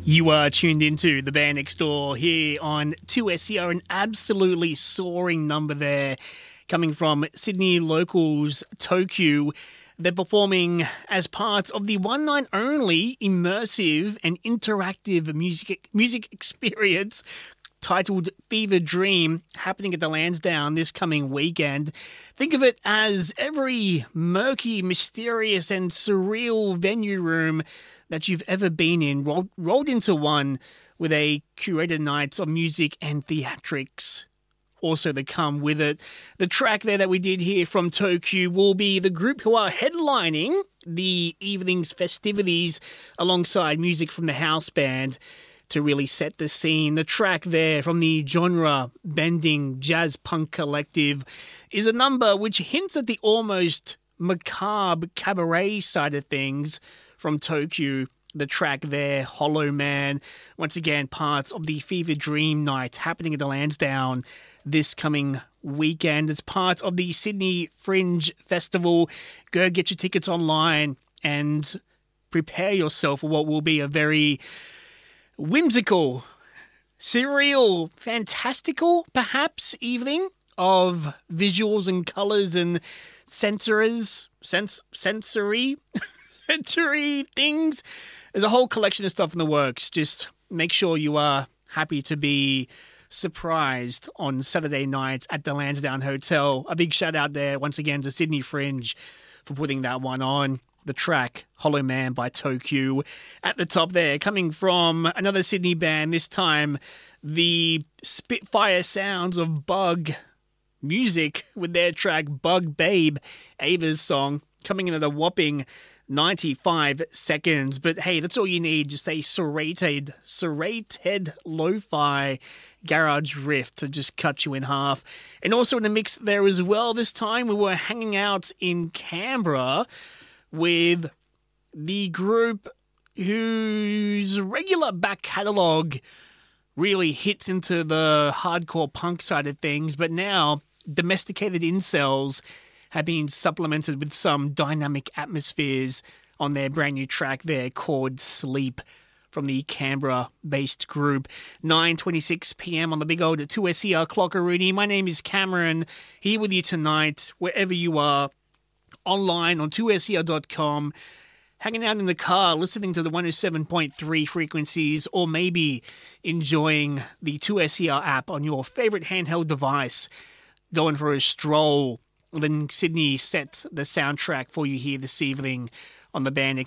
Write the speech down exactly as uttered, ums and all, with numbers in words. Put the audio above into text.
You are tuned into The Band Next Door here on two S E R, an absolutely soaring number there coming from Sydney locals Tokyo. They're performing as part of the one night only immersive and interactive music music experience titled Fever Dream, happening at the Lansdowne this coming weekend. Think of it as every murky, mysterious and surreal venue room that you've ever been in rolled, rolled into one with a curated night of music and theatrics also to come with it. The track there that we did hear from Tokyo will be the group who are headlining the evening's festivities alongside music from the house band to really set the scene. The track there from the genre-bending jazz punk collective is a number which hints at the almost macabre cabaret side of things from Tokyo. The track there, Hollow Man, once again part of the Fever Dream night happening at the Lansdowne this coming weekend as part of the Sydney Fringe Festival. Go get your tickets online and prepare yourself for what will be a very whimsical, surreal, fantastical, perhaps, evening of visuals and colours and sensors, sens- sensory, sensory things. There's a whole collection of stuff in the works. Just make sure you are happy to be surprised on Saturday night at the Lansdowne Hotel. A big shout out there once again to Sydney Fringe for putting that one on. The track, Hollow Man by Tokyo. At the top there, coming from another Sydney band, this time the Spitfire sounds of Bug Music with their track Bug Babe, Ava's song, coming in at a whopping ninety-five seconds. But hey, that's all you need. Just a serrated, serrated lo-fi garage riff to just cut you in half. And also in the mix there as well, this time we were hanging out in Canberra with the group whose regular back catalogue really hits into the hardcore punk side of things, but now domesticated incels have been supplemented with some dynamic atmospheres on their brand new track there called Sleep from the Canberra-based group. nine twenty-six p.m. on the big old two S E R Clockaroonie. My name is Cameron, here with you tonight, wherever you are, online on two S E R dot com, hanging out in the car, listening to the one oh seven point three frequencies, or maybe enjoying the two S E R app on your favourite handheld device, going for a stroll. Then Sydney sets the soundtrack for you here this evening on the Band